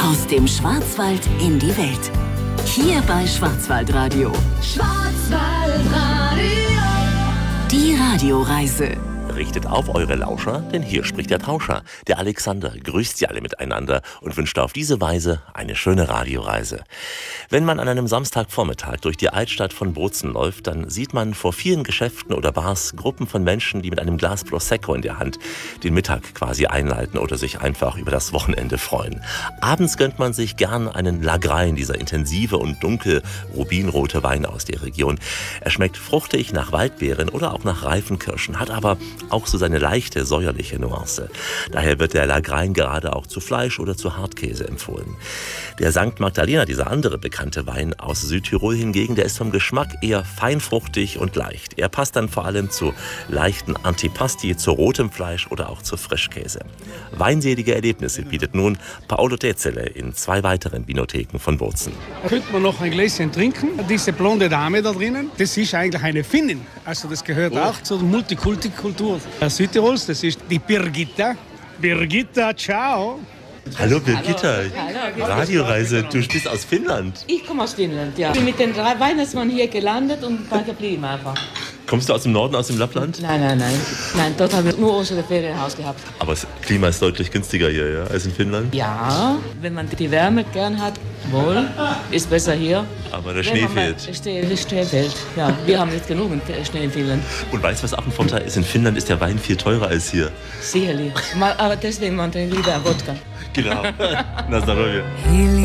Aus dem Schwarzwald in die Welt. Hier bei Schwarzwaldradio. Schwarzwaldradio. Die Radioreise. Richtet auf eure Lauscher, denn hier spricht der Tauscher. Der Alexander grüßt sie alle miteinander und wünscht auf diese Weise eine schöne Radioreise. Wenn man an einem Samstagvormittag durch die Altstadt von Bozen läuft, dann sieht man vor vielen Geschäften oder Bars Gruppen von Menschen, die mit einem Glas Prosecco in der Hand den Mittag quasi einleiten oder sich einfach über das Wochenende freuen. Abends gönnt man sich gern einen Lagrein, dieser intensive und dunkel rubinrote Wein aus der Region. Er schmeckt fruchtig nach Waldbeeren oder auch nach reifen Kirschen, hat aber auch so seine leichte, säuerliche Nuance. Daher wird der Lagrein gerade auch zu Fleisch oder zu Hartkäse empfohlen. Der St. Magdalena, dieser andere bekannte Wein aus Südtirol hingegen, der ist vom Geschmack eher feinfruchtig und leicht. Er passt dann vor allem zu leichten Antipasti, zu rotem Fleisch oder auch zu Frischkäse. Weinselige Erlebnisse bietet nun Paolo Tetzele in 2 weiteren Vinotheken von Bozen. Da könnte man noch ein Gläschen trinken. Diese blonde Dame da drinnen, das ist eigentlich eine Finnin. Also das gehört auch zur Multikulti-Kultur Südtirols. Das ist die Birgitta. Birgitta, ciao. Hallo Birgitta, Hallo. Radioreise, du bist aus Finnland. Ich komme aus Finnland, ja. Ich bin mit den 3 Weihnachtsmann hier gelandet und war geblieben einfach. Kommst du aus dem Norden, aus dem Lappland? Nein. Nein, dort haben wir nur unsere Ferienhaus gehabt. Aber das Klima ist deutlich günstiger hier, ja, als in Finnland. Ja, wenn man die Wärme gern hat, wohl, ist besser hier. Aber der Schnee fehlt. Der Schnee fehlt, ja. Wir haben nicht genug Schnee in Finnland. Und weißt du, was auch ein Vorteil ist? In Finnland ist der Wein viel teurer als hier. Sicherlich. Aber deswegen man trinkt lieber Wodka. Genau. Na, zdrowie.